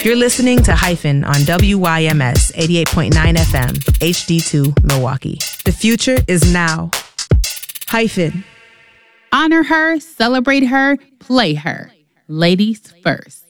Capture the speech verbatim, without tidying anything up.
You're listening to Hyphen on W Y M S eighty-eight point nine F M, H D two, Milwaukee. The future is now. Hyphen. Honor her, celebrate her, play her. Ladies first.